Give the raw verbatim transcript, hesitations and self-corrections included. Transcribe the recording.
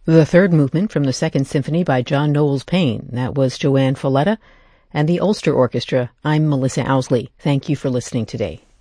The third movement from the Second Symphony by John Knowles Paine. That was Joanne Folletta and the Ulster Orchestra. I'm Melissa Owsley. Thank you for listening today.